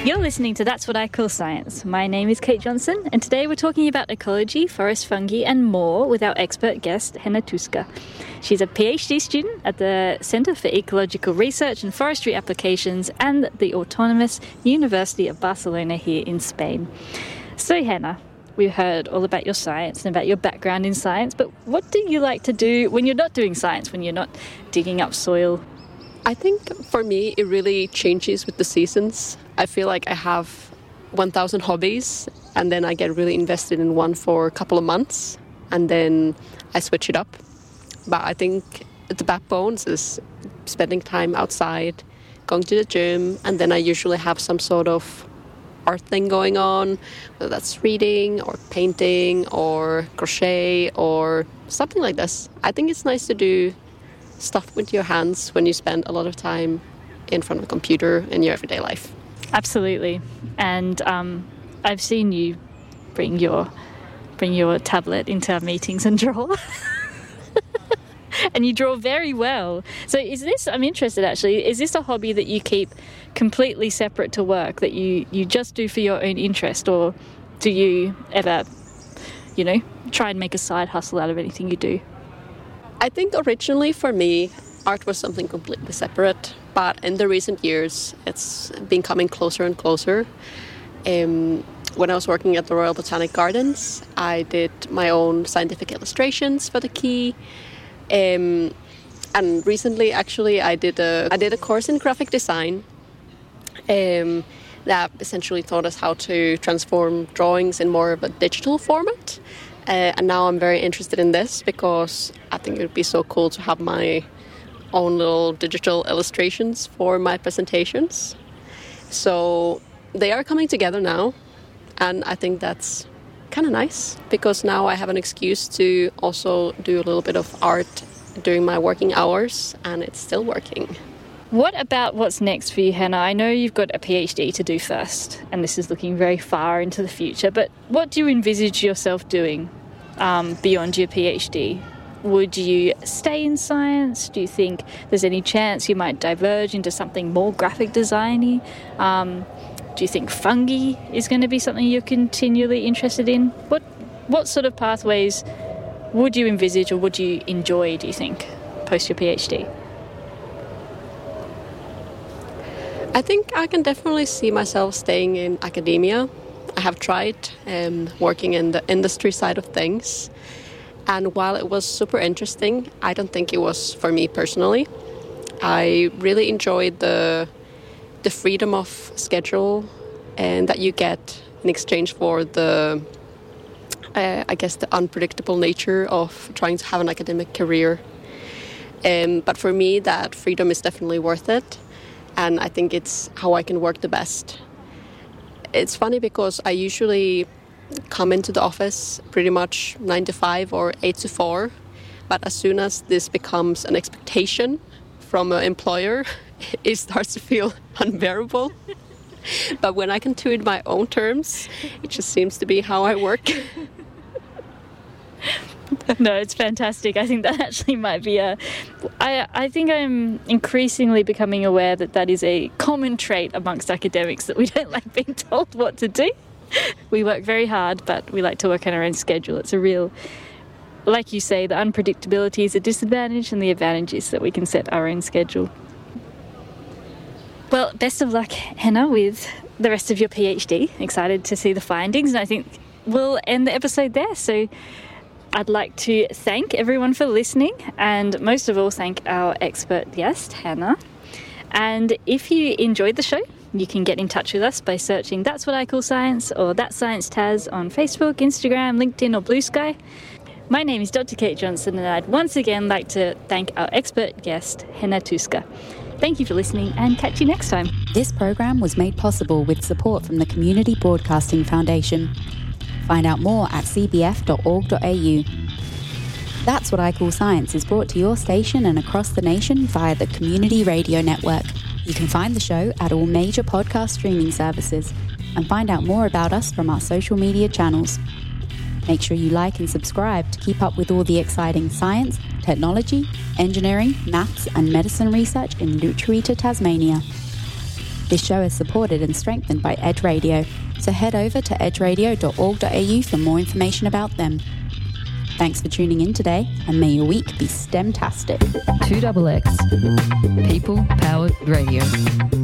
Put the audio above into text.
You're listening to That's What I Call Science. My name is Kate Johnson, and today we're talking about ecology, forest fungi, and more with our expert guest, Henna Tuska. She's a PhD student at the Centre for Ecological Research and Forestry Applications and the Autonomous University of Barcelona here in Spain. So, Henna, we've heard all about your science and about your background in science, but what do you like to do when you're not doing science, when you're not digging up soil? I think for me, it really changes with the seasons. I feel like I have 1,000 hobbies, and then I get really invested in one for a couple of months, and then I switch it up. But I think the backbones is spending time outside, going to the gym, and then I usually have some sort of art thing going on, whether that's reading or painting or crochet or something like this. I think it's nice to do stuff with your hands when you spend a lot of time in front of a computer in your everyday life. Absolutely. And I've seen you bring your tablet into our meetings and draw. And you draw very well. So I'm interested actually, is this a hobby that you keep completely separate to work, that you just do for your own interest, or do you ever, try and make a side hustle out of anything you do? I think originally for me, art was something completely separate, but in the recent years, it's been coming closer and closer. When I was working at the Royal Botanic Gardens, I did my own scientific illustrations for the key. And recently, actually, I did a course in graphic design that essentially taught us how to transform drawings in more of a digital format. And now I'm very interested in this because I think it would be so cool to have my own little digital illustrations for my presentations. So they are coming together now, and I think that's kind of nice because now I have an excuse to also do a little bit of art during my working hours, and it's still working. What about what's next for you, Henna? I know you've got a PhD to do first, and this is looking very far into the future, but what do you envisage yourself doing beyond your PhD? Would you stay in science? Do you think there's any chance you might diverge into something more graphic designy? Do you think fungi is going to be something you're continually interested in? What sort of pathways would you envisage or would you enjoy, do you think, post your PhD? I think I can definitely see myself staying in academia. I have tried working in the industry side of things. And while it was super interesting, I don't think it was for me personally. I really enjoyed the freedom of schedule and that you get in exchange for the unpredictable nature of trying to have an academic career. But for me, that freedom is definitely worth it. And I think it's how I can work the best. It's funny because I usually come into the office pretty much 9 to 5 or 8 to 4. But as soon as this becomes an expectation from an employer, it starts to feel unbearable. But when I can do it in my own terms, it just seems to be how I work. No, it's fantastic. I think that actually might be I think I'm increasingly becoming aware that is a common trait amongst academics, that we don't like being told what to do. We work very hard, but we like to work on our own schedule. It's a real, like you say, the unpredictability is a disadvantage, and the advantage is that we can set our own schedule. Well, best of luck, Henna, with the rest of your PhD. Excited to see the findings, and I think we'll end the episode there. So I'd like to thank everyone for listening, and most of all thank our expert guest, Henna. And if you enjoyed the show, you can get in touch with us by searching That's What I Call Science or That's Science Taz on Facebook, Instagram, LinkedIn or Blue Sky. My name is Dr. Kate Johnson, and I'd once again like to thank our expert guest, Henna Tuska. Thank you for listening, and catch you next time. This program was made possible with support from the Community Broadcasting Foundation. Find out more at cbf.org.au. That's What I Call Science is brought to your station and across the nation via the Community Radio Network. You can find the show at all major podcast streaming services and find out more about us from our social media channels. Make sure you like and subscribe to keep up with all the exciting science, technology, engineering, maths and medicine research in Lutruwita, Tasmania. This show is supported and strengthened by Edge Radio, so head over to edgeradio.org.au for more information about them. Thanks for tuning in today, and may your week be STEM-tastic. 2XX. People Powered Radio.